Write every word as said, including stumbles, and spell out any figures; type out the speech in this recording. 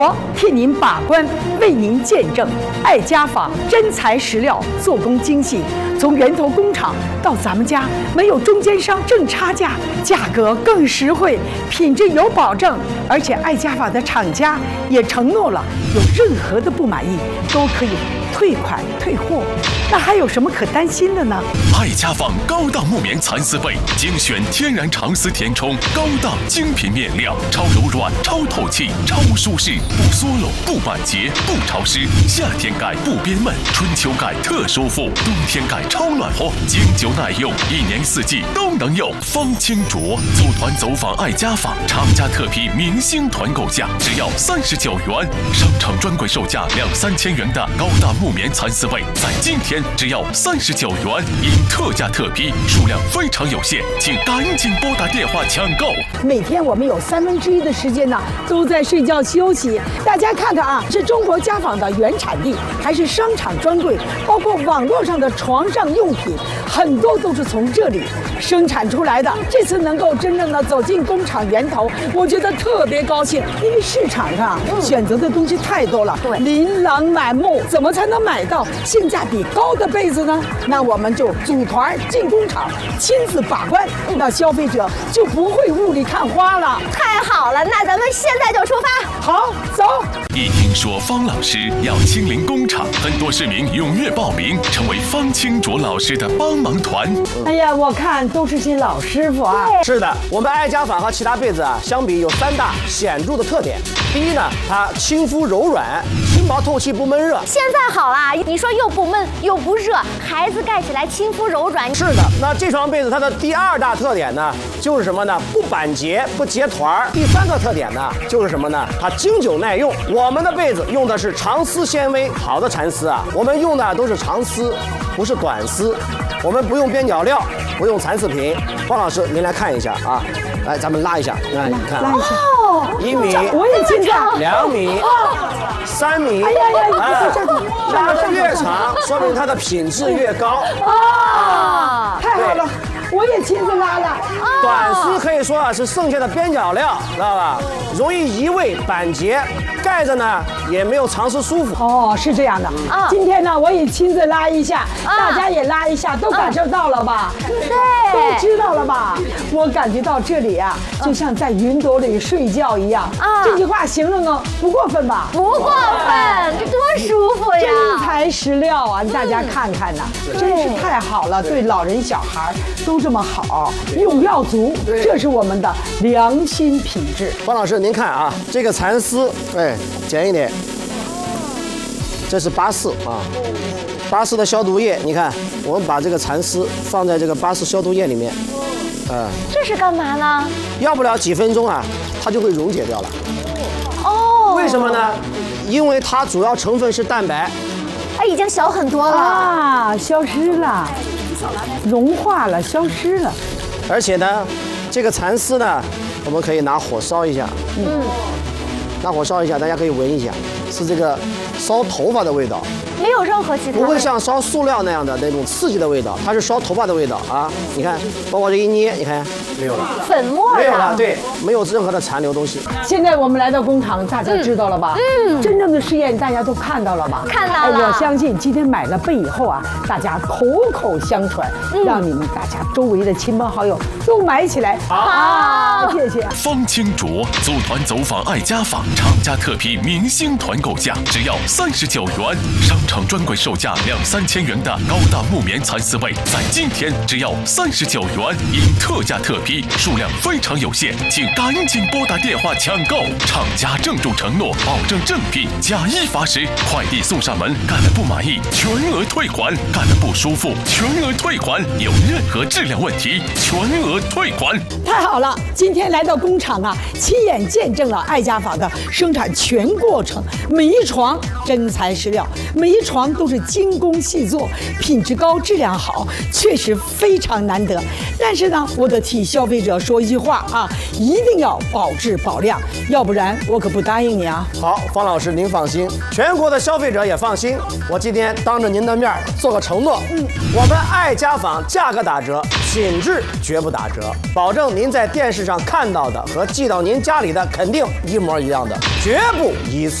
我替您把关，为您见证。爱家纺真材实料，做工精细，从源头工厂到咱们家，没有中间商挣差价，价格更实惠，品质有保证。而且爱家纺的厂家也承诺了，有任何的不满意都可以退款退货。那还有什么可担心的呢？ 爱家纺高档木棉蚕丝被，精选天然长丝填充，高档精品面料，超柔软、超透气、超舒适。 不缩漏、不板结、不潮湿，夏天盖不憋闷，春秋盖特舒服，冬天盖超暖和，经久耐用，一年四季都能用。方清浊，组团走访爱家纺，厂家特批明星团购价只要三十九元，商场专柜售价两三千元的高档木棉蚕丝被，在今天只要三十九元，因特价特批，数量非常有限，请赶紧拨打电话抢购。 每天我们有三分之一的时间呢，都在睡觉休息。 大家看看啊，是中国家纺的原产地，还是商场专柜，包括网络上的床上用品，很多都是从这里生产出来的。这次能够真正的走进工厂源头，我觉得特别高兴，因为市场上选择的东西太多了，对，琳琅满目，怎么才能买到性价比高的被子呢？那我们就组团进工厂，亲自把关，那消费者就不会雾里看花了。 太好了，那咱们现在就出发。 好。 走！ 一听说方老师要亲临工厂，很多市民踊跃报名，成为方清浊老师的帮忙团。 哎呀，我看都是些老师傅啊。 是的，我们爱家纺和其他被子啊相比，有三大显著的特点。第一呢，它亲肤柔软，轻薄透气，不闷热。 现在好啦，你说又不闷又不热，孩子盖起来亲肤柔软。 是的，那这双被子它的第二大特点呢，就是什么呢？不板结，不结团。第三个特点呢，就是什么呢？它经久耐用。我们的被子用的是长丝纤维，好的蚕丝啊，我们用的都是长丝，不是短丝。我们不用边角料，不用蚕丝品。方老师，您来看一下啊，来，咱们拉一下，来，你看， 拉一下， 哦， 一米， 我也亲长， 两米，三米， 哎呀呀， 拉得越长，说明它的品质越高啊，太好了。 我也亲自拉了， 短丝可以说啊是剩下的边角料，知道吧？容易移位板结，盖着呢也没有长丝舒服。 哦，是这样的。啊，今天呢我也亲自拉一下，大家也拉一下，都感受到了吧？ 对， 都知道了吧？我感觉到这里啊，就像在云朵里睡觉一样。啊，这句话形容呢不过分吧？ 不过分，这多舒服呀！ 真材实料啊，大家看看呐，真是太好了，对老人小孩都。 这么好，用料足，这是我们的良心品质。 方老师，您看啊，这个蚕丝，哎，剪一点，这是巴氏啊，巴氏的消毒液，你看，我们把这个蚕丝放在这个巴氏消毒液里面， 嗯，这是干嘛呢？ 要不了几分钟啊，它就会溶解掉了。 哦， 为什么呢？因为它主要成分是蛋白， 哎，已经小很多了啊，消失了。 融化了，消失了， 而且呢，这个蚕丝呢，我们可以拿火烧一下，嗯，拿火烧一下，大家可以闻一下，是这个烧头发的味道， 没有任何其他， 不会像烧塑料那样的那种刺激的味道，它是烧头发的味道啊！你看，包括这一捏，你看没有了， 粉末没有了，对，没有任何的残留东西。 现在我们来到工厂，大家知道了吧？嗯，真正的试验大家都看到了吧？ 看到了。 我相信今天买了被以后啊，大家口口相传，让你们大家周围的亲朋好友都买起来。好，谢谢。 方清浊组团走访爱家纺，厂家特批明星团购价只要三十九元，商场专柜售价两三千元的高档木棉蚕丝被，在今天只要三十九元，因特价特批，数量非常有限，请赶紧拨打电话抢购。厂家郑重承诺，保证正品，假一罚十，快递送上门，干了不满意全额退款，干了不舒服全额退款，有任何质量问题全额退款。 太好了，今天来到工厂啊，亲眼见证了爱家纺的生产全过程，每一床真材实料，每一床都是精工细作，品质高，质量好，确实非常难得。但是呢，我得替消费者说一句话啊，一定要保质保量，要不然我可不答应你啊。 好，方老师您放心，全国的消费者也放心。我今天当着您的面做个承诺，嗯，我们爱家纺价格打折， 品质绝不打折，保证您在电视上看到的和寄到您家里的肯定一模一样的，绝不一次